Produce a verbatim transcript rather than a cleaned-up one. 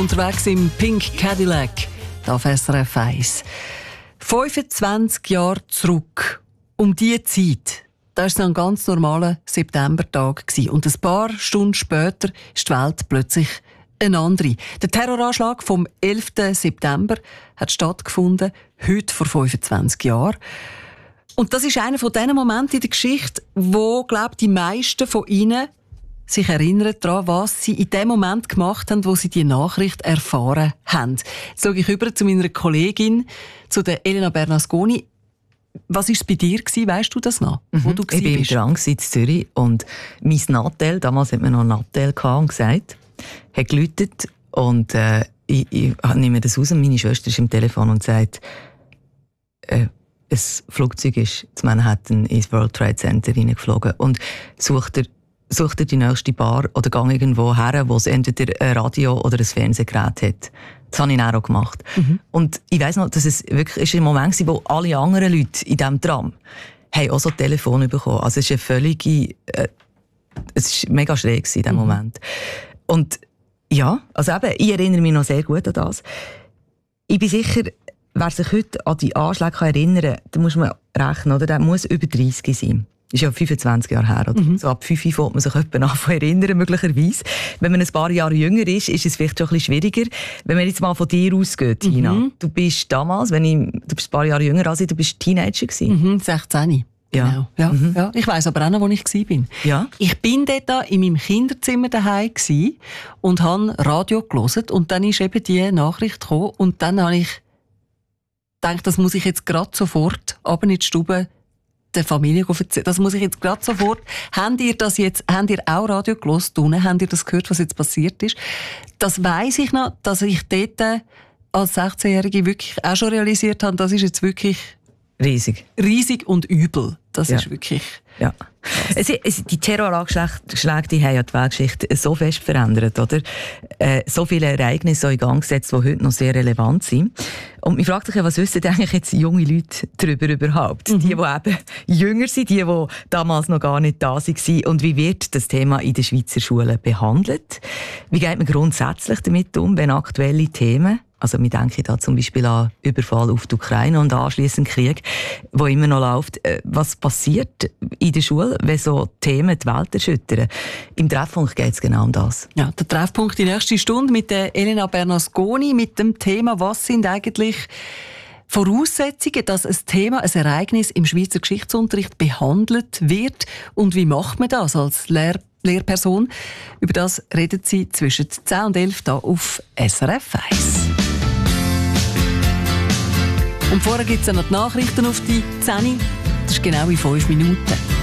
unterwegs im Pink Cadillac, da auf S R F eins. fünfundzwanzig Jahre zurück, um diese Zeit, da war es ein ganz normaler Septembertag. Und ein paar Stunden später ist die Welt plötzlich eine andere. Der Terroranschlag vom elften September hat stattgefunden, heute vor fünfundzwanzig Jahren. Und das ist einer von diesen Momenten in der Geschichte, wo, glaube ich, die meisten von Ihnen sich erinnern daran, was sie in dem Moment gemacht haben, wo sie die Nachricht erfahren haben. Jetzt schaue ich über zu meiner Kollegin, zu der Elena Bernasconi. Was war es bei dir? Weißt du das noch? Mhm. Wo du ich war im Drang in Zürich und mein Nattel, damals hat man noch Nattel gehabt, gesagt, hat geläutet und äh, ich, ich nehme das raus und meine Schwester ist im Telefon und sagt, äh, ein Flugzeug ist zu Manhattan ins World Trade Center reingeflogen und sucht er Such dir die nächste Bar oder gang irgendwo her, wo es entweder ein Radio oder ein Fernsehgerät hat. Das habe ich dann auch gemacht. Mhm. Und ich weiss noch, dass es wirklich ein Moment war, wo alle anderen Leute in diesem Tram haben auch so Telefone bekommen. Also es ist eine völlige, äh, es war mega schräg in diesem mhm. Moment. Und ja, also eben, ich erinnere mich noch sehr gut an das. Ich bin sicher, wer sich heute an die Anschläge erinnern kann, da muss man rechnen, oder? Der muss über dreißig sein. Das ist ja fünfundzwanzig Jahre her. Oder? Mhm. So ab fünf fängt man sich jemanden an zu erinnern, möglicherweise. Wenn man ein paar Jahre jünger ist, ist es vielleicht schon ein bisschen schwieriger. Wenn man jetzt mal von dir ausgeht, Tina. Mhm. Du bist damals, wenn ich, du bist ein paar Jahre jünger als ich, du bist Teenager gewesen. Mhm, sechzehn. Ja. Genau. Ja, mhm. ja. Ich weiss aber auch noch, wo ich war. Ja. Ich bin dort in meinem Kinderzimmer daheim und habe Radio gehört. Und dann ist eben die Nachricht gekommen. Und dann habe ich gedacht, das muss ich jetzt gerade sofort runter in die Stube der Familie erzählen. Das muss ich jetzt gerade sofort. Habt ihr das jetzt, habt ihr auch Radio gehört? Unten? Habt ihr das gehört, was jetzt passiert ist? Das weiss ich noch, dass ich dort als sechzehnjährige wirklich auch schon realisiert habe, das ist jetzt wirklich riesig. Riesig und übel. Das ja. ist wirklich... Ja. Es, es, die Terroranschläge, die haben ja die Weltgeschichte so fest verändert, oder? Äh, so viele Ereignisse in Gang gesetzt, die heute noch sehr relevant sind. Und ich frage mich, was wissen eigentlich jetzt junge Leute darüber überhaupt? Mhm. Die, die eben jünger sind, die, die damals noch gar nicht da waren. Und wie wird das Thema in den Schweizer Schulen behandelt? Wie geht man grundsätzlich damit um, wenn aktuelle Themen, also wir denken da zum Beispiel an Überfall auf die Ukraine und anschliessend Krieg, wo immer noch läuft. Was passiert in der Schule, wenn so Themen die Welt erschüttern? Im Treffpunkt geht es genau um das. Ja, der Treffpunkt die nächste Stunde mit der Elena Bernasconi mit dem Thema, was sind eigentlich Voraussetzungen, dass ein Thema, ein Ereignis im Schweizer Geschichtsunterricht behandelt wird und wie macht man das als Lehr- Lehrperson? Über das redet sie zwischen zehn und elf hier auf S R F eins. Und vorher gibt es noch die Nachrichten auf die zehn. Das ist genau in fünf Minuten.